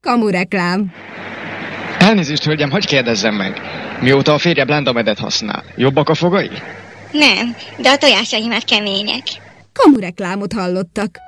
Kamureklám. Elnézést, hölgyem, hagyj kérdezzem meg. Mióta a férje blendamedet használ, jobbak a fogai? Nem, de a tojásaimat kemények. Kamureklámot hallottak.